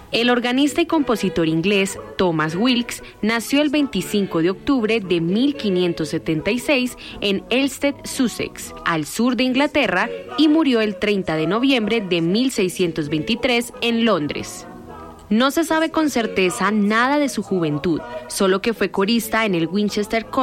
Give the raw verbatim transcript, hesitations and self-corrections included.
El organista y compositor inglés Thomas Wilkes nació el veinticinco de octubre de mil quinientos setenta y seis en Elstead, Sussex, al sur de Inglaterra, y murió el treinta de noviembre de mil seiscientos veintitrés en Londres. No se sabe con certeza nada de su juventud, solo que fue corista en el Winchester College